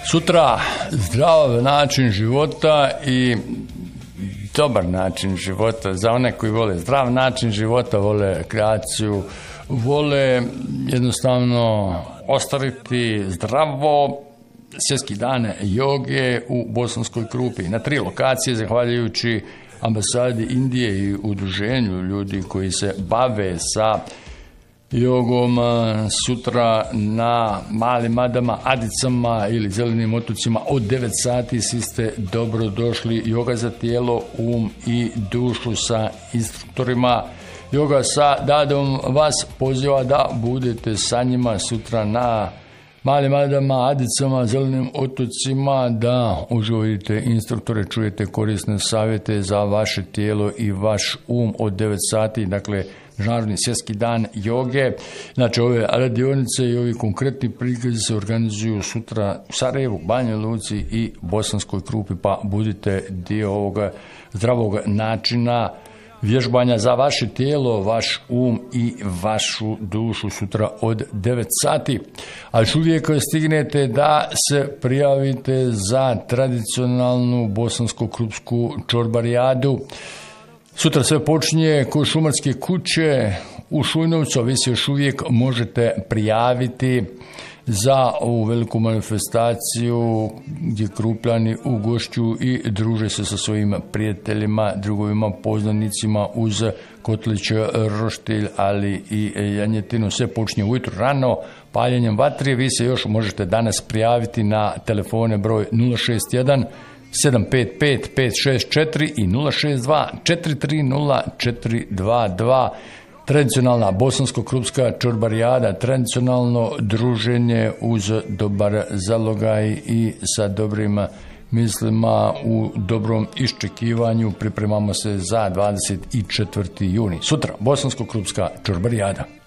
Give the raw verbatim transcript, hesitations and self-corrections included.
Sutra zdrav način života i dobar način života. Za one koji vole zdrav način života, vole kreaciju, vole jednostavno ostaviti zdravo, svjetski dan joge u Bosanskoj Krupi. Na tri lokacije, zahvaljujući ambasadi Indije i udruženju ljudi koji se bave sa jogom, sutra na Malim Adama, Adicama ili Zelenim otocima od devet sati. Svi ste dobro došli. Joga za tijelo, um i dušu sa instruktorima. Joga sa Dadom vas poziva da budete sa njima sutra na Malim Adama, Adicama, Zelenim otocima, da uživite instruktore, čujete korisne savjete za vaše tijelo i vaš um od devet sati. Dakle, Međunarodni svjetski dan joge. Znači, ove radionice i ovi konkretni prikazi se organizuju sutra u Sarajevu, Banja Luci i Bosanskoj Krupi, pa budite dio ovoga zdravog načina vježbanja za vaše tijelo, vaš um i vašu dušu sutra od devet sati. A još uvijek stignete da se prijavite za tradicionalnu bosansko-krupsku čorbarijadu. Sutra sve počinje kod šumarske kuće u Šujnovcu, a vi se još uvijek možete prijaviti za ovu veliku manifestaciju gdje Krupljani ugošću i druže se sa svojim prijateljima, drugovima, poznanicima uz kotlić, roštilj, ali i janjetinu. Sve počinje ujutro rano paljenjem vatre. Vi se još možete danas prijaviti na telefone broj nula šest jedan sedam pet pet pet šest četiri i nula šest dva četiri tri nula četiri dva dva. Tradicionalna bosansko-krupska čorbarijada, tradicionalno druženje uz dobar zalogaj i sa dobrim mislima u dobrom iščekivanju. Pripremamo se za dvadeset četvrti juni. Sutra bosansko-krupska čorbarijada.